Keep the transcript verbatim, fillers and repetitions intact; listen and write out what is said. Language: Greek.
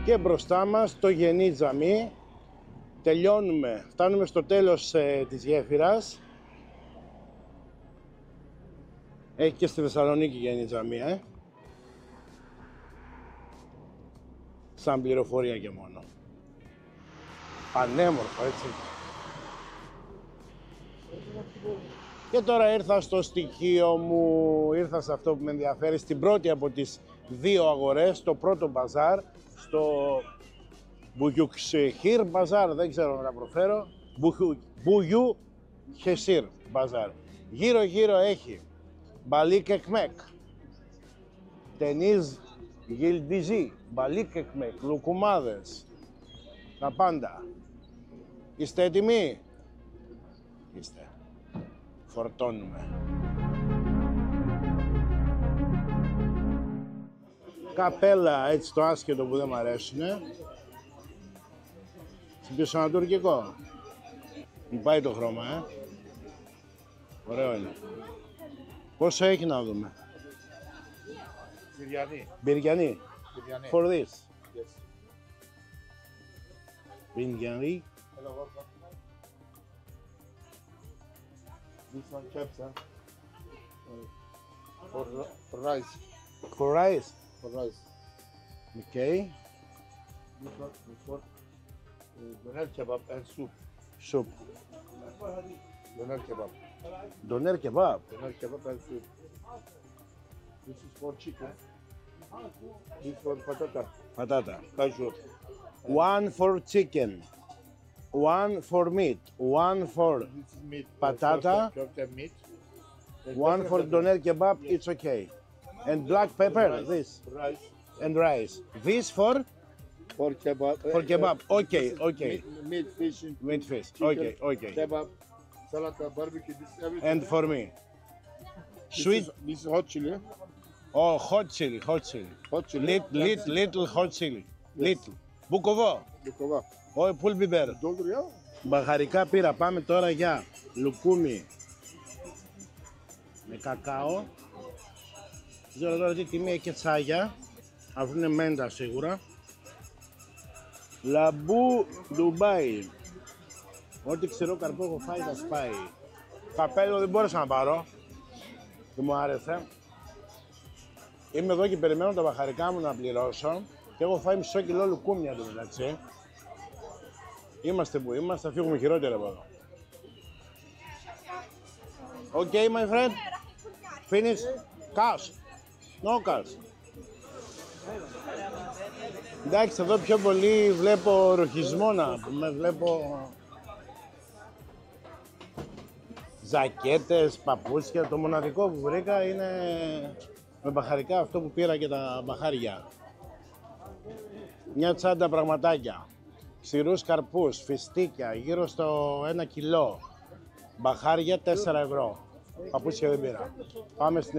Και μπροστά μας το Γενή Τζαμί. Τελειώνουμε, φτάνουμε στο τέλος ε, της γέφυρας. Έχει και στη Θεσσαλονίκη Γενή Τζαμί, ε. Σαν πληροφορία και μόνο. Πανέμορφο, έτσι. Και τώρα ήρθα στο στοιχείο μου, ήρθα σε αυτό που με ενδιαφέρει, στην πρώτη από τις δύο αγορές, το πρώτο μπαζάρ, στο Μπουγιουξεχίρ μπαζάρ, δεν ξέρω να τα προφέρω, Μπουγιουξεχίρ μπαζάρ. Γύρω γύρω έχει μπαλίκ εκμεκ, τενίζ γιλντιζί, μπαλίκ εκμεκ, λουκουμάδες, τα πάντα. Είστε έτοιμοι? Είστε. Φορτώνουμε. Καπέλα, έτσι το άσχετο που δεν μ' αρέσουνε. Συμπίσω ένα τουρκικό. Μου πάει το χρώμα, ε. Ωραίο είναι. Πόσο έχει να δούμε? Biryani. Biryani. Biryani. For this. Yes. Biryani. Hello, welcome. This one kebsa. Uh, for, for rice. For rice. For rice. Okay. This one is for uh, doner kebab and soup. Soup. Doner kebab. Doner kebab. Doner kebab and soup. This is for chicken. This for patata. Πατάτα. Kajur. One for chicken. One for meat. One for This is meat. Patata. Köfte meat. one for doner kebab. It's okay. And black pepper. This Rice. and rice. This for For kebab. for kebab. Okay. Okay. Meat, meat fish. Meat fish. Chicken, Okay. Okay. Kebab. Salata, barbecue. This everything. And for me. This Sweet. is- This is hot chili. Oh, hot chili. Hot chili. Hot chili. Little, little, little hot chili. Little. Μπουκοβό. Lukova. Όχι, πουλ πιπέρ. Doldur ya. Μπαχαρικά πήρα. Πάμε τώρα για λουκούμι με κακάο. Δεν ξέρω τώρα τι τιμή έχει και τσάγια. Αφού είναι μέντα σίγουρα. Λαμπού Ντουμπάι. Ό,τι ξέρω καρπό έχω φάει θα σπάει. Καπέλο δεν μπόρεσα να πάρω. Δεν μου άρεσε. Είμαι εδώ και περιμένω τα μπαχαρικά μου να πληρώσω. Και έχω φάει μισό κιλό λουκούμια εδώ μεταξύ. Είμαστε που είμαστε, θα φύγουμε χειρότερα από εδώ. Okay, my friend. Finish. Cash. No cash. Εντάξει, εδώ πιο πολύ βλέπω ρουχισμό να πούμε, βλέπω ζακέτες, παπούτσια. Το μοναδικό που βρήκα είναι με μπαχαρικά αυτό που πήρα και τα μπαχάρια. Μια τσάντα πραγματάκια. Ξηρούς καρπούς, φιστίκια, γύρω στο ένα κιλό. Μπαχάρια τέσσερα ευρώ. Παπούτσια δεν πήρα. Πάμε στην